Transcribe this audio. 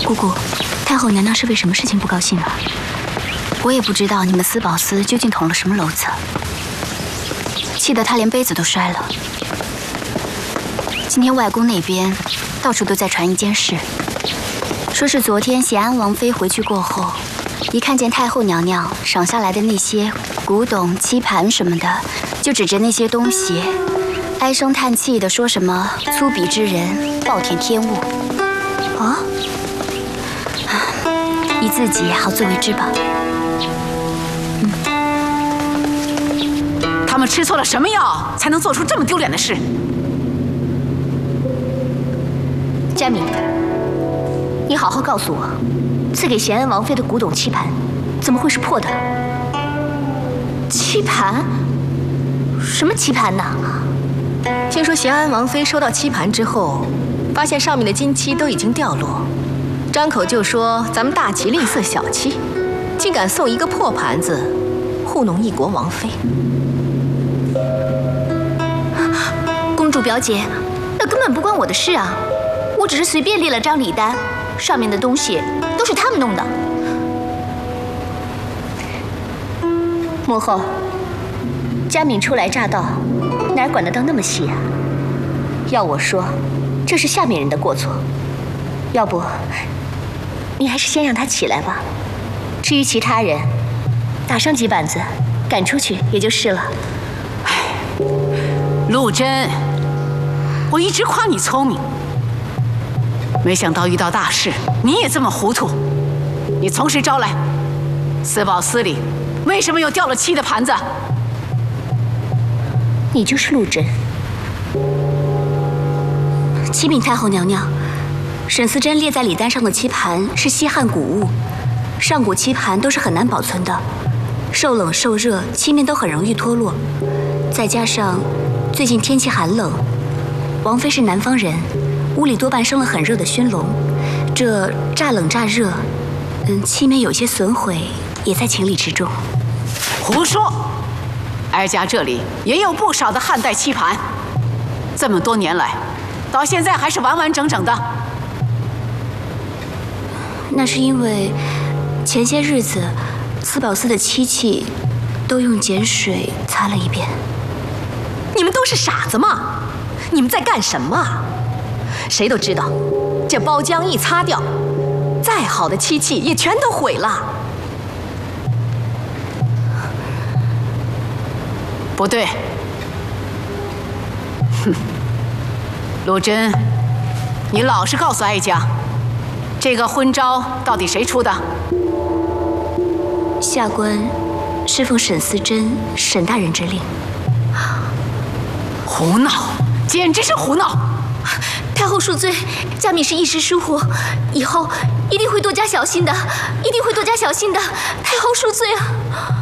姑姑，太后娘娘是为什么事情不高兴啊？我也不知道你们司宝司究竟捅了什么篓子，气得她连杯子都摔了。今天外宫那边到处都在传一件事，说是昨天咸安王妃回去过后，一看见太后娘娘赏下来的那些古董、漆盘什么的，就指着那些东西，唉声叹气的说什么粗鄙之人，暴殄天物。啊，你自己好自为之吧。 他们吃错了什么药，才能做出这么丢脸的事？ 佳敏，你好好告诉我，赐给咸安王妃的古董漆盘，怎么会是破的？漆盘？什么漆盘呢？ 听说咸安王妃收到漆盘之后，发现上面的金漆都已经掉落，张口就说咱们大齐吝啬小气，竟敢送一个破盘子糊弄一国王妃。 公主表姐，那根本不关我的事啊！我只是随便列了张礼单，上面的东西都是他们弄的。母后，佳敏初来乍到，哪管得到那么细啊？要我说，这是下面人的过错。要不，你还是先让他起来吧。至于其他人，打上几板子，赶出去也就是了。 陆贞，我一直夸你聪明，没想到遇到大事你也这么糊涂。你从实招来，司宝司里为什么有掉了漆的盘子？ 你就是陆贞。启禀太后娘娘，沈思珍列在礼单上的漆盘是西汉古物，上古漆盘都是很难保存的，受冷受热，漆面都很容易脱落。再加上最近天气寒冷，王妃是南方人，屋里多半生了很热的熏笼，这乍冷乍热，漆面有些损毁，也在情理之中。 胡说！哀家这里也有不少的汉代漆盘，这么多年来，到现在还是完完整整的。 那是因为前些日子司宝司的漆器都用碱水擦了一遍。 你们都是傻子吗？你们在干什么？谁都知道，这包浆一擦掉，再好的漆器也全都毁了。 不对，哼，陆贞，你老实告诉哀家，这个婚招到底谁出的？ 下官是奉沈思珍沈大人之令。 胡闹，简直是胡闹！ 太后恕罪，佳敏是一时疏忽，以后一定会多加小心的，一定会多加小心的。太后恕罪啊！